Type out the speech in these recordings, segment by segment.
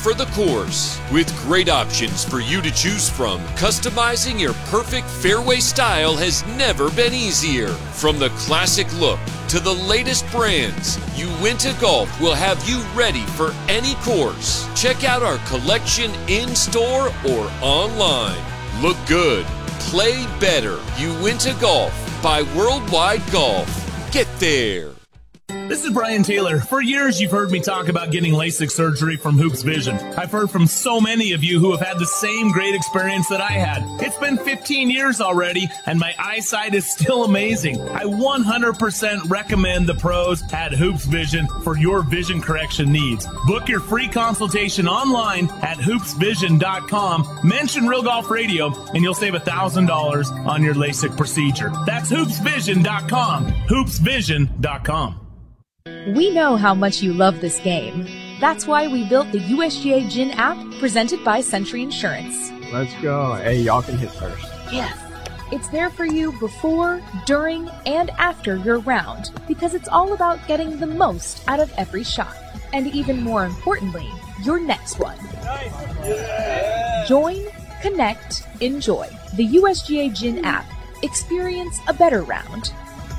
for the course. With great options for you to choose from, customizing your perfect fairway style has never been easier. From the classic look to the latest brands, Uinta Golf will have you ready for any course. Check out our collection in-store or online. Look good, play better. Uinta Golf by Worldwide Golf. Get there. This is Brian Taylor. For years, you've heard me talk about getting LASIK surgery from Hoops Vision. I've heard from so many of you who have had the same great experience that I had. It's been 15 years already, and my eyesight is still amazing. I 100% recommend the pros at Hoops Vision for your vision correction needs. Book your free consultation online at hoopsvision.com. Mention Real Golf Radio, and you'll save $1,000 on your LASIK procedure. That's hoopsvision.com. hoopsvision.com. We know how much you love this game. That's why we built the USGA Gin app presented by Century Insurance. Let's go. Hey, y'all can hit first. Yes. It's there for you before, during, and after your round because it's all about getting the most out of every shot. And even more importantly, your next one. Nice. Yeah. Join, connect, enjoy. The USGA Gin app. Experience a better round.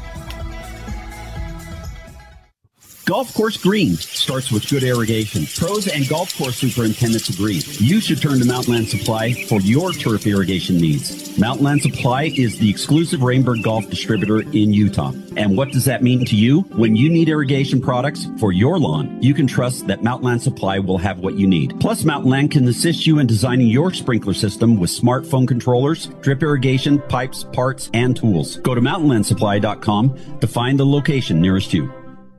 Golf course green starts with good irrigation. Pros and golf course superintendents agree. You should turn to Mountainland Supply for your turf irrigation needs. Mountainland Supply is the exclusive Rainbird Golf distributor in Utah. And what does that mean to you? When you need irrigation products for your lawn, you can trust that Mountainland Supply will have what you need. Plus, Mountainland can assist you in designing your sprinkler system with smartphone controllers, drip irrigation, pipes, parts, and tools. Go to mountainlandsupply.com to find the location nearest you.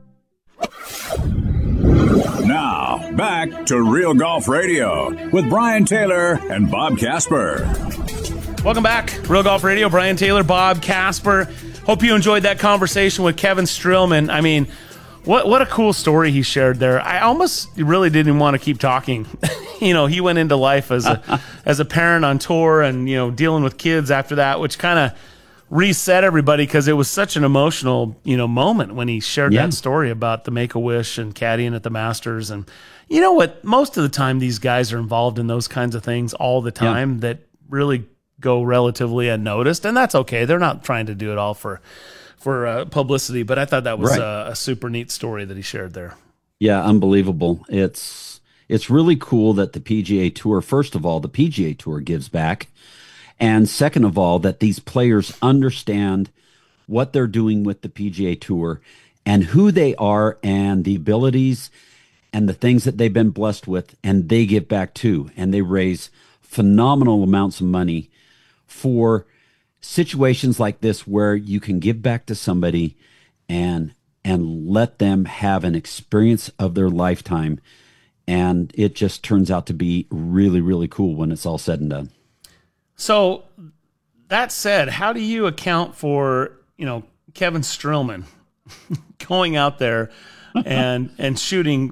Now, back to Real Golf Radio with Brian Taylor and Bob Casper. Welcome back. Real Golf Radio, Brian Taylor, Bob Casper. Hope you enjoyed that conversation with Kevin Streelman. I mean, what a cool story he shared there. I almost really didn't want to keep talking. You know, he went into life as a parent on tour and, you know, dealing with kids after that, which kind of reset everybody because it was such an emotional, you know, moment when he shared that story about the Make-A-Wish and caddying at the Masters. And you know what? Most of the time these guys are involved in those kinds of things all the time that really go relatively unnoticed. And that's okay. They're not trying to do it all for publicity, but I thought that was a super neat story that he shared there. Yeah, unbelievable. It's really cool that the PGA Tour, first of all, the PGA Tour gives back. And second of all, that these players understand what they're doing with the PGA Tour and who they are and the abilities and the things that they've been blessed with, and they give back too. And they raise phenomenal amounts of money for situations like this where you can give back to somebody and let them have an experience of their lifetime. And it just turns out to be really, really cool when it's all said and done. So that said, how do you account for, you know, Kevin Streelman going out there and shooting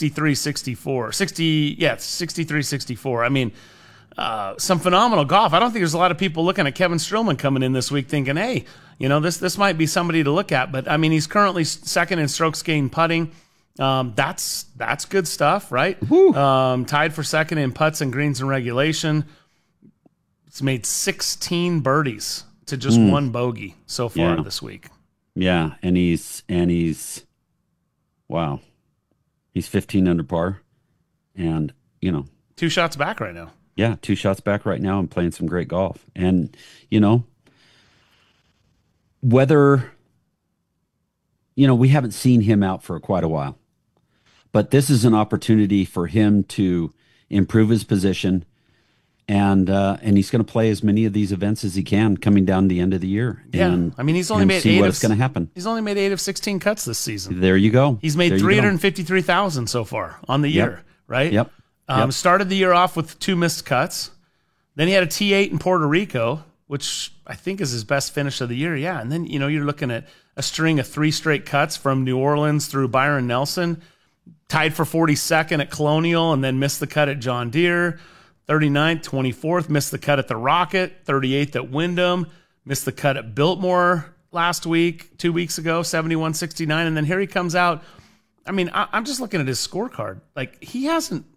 63-64? I mean, some phenomenal golf. I don't think there's a lot of people looking at Kevin Streelman coming in this week thinking, hey, you know, this might be somebody to look at. But I mean, he's currently second in strokes gained putting. That's good stuff, right? Tied for second in putts and greens and regulation. It's made 16 birdies to just one bogey so far this week. Yeah, and he's wow. He's 15 under par and, you know, 2 shots back right now. Yeah, 2 shots back right now and playing some great golf. And, you know, whether, you know, we haven't seen him out for quite a while, but this is an opportunity for him to improve his position. And he's going to play as many of these events as he can coming down the end of the year. Yeah, and, I mean, he's only made see what's going to happen. He's only made 8 of 16 cuts this season. There you go. He's made $353,000 so far on the year, right? Yep. Started the year off with 2 missed cuts. Then he had a T8 in Puerto Rico, which I think is his best finish of the year. Yeah, and then, you know, you're looking at a string of 3 straight cuts from New Orleans through Byron Nelson, tied for 42nd at Colonial, and then missed the cut at John Deere. 39th, 24th, missed the cut at the Rocket, 38th at Wyndham, missed the cut at Biltmore last week, 2 weeks ago, 71-69, and then here he comes out. I mean, I'm just looking at his scorecard. Like, he hasn't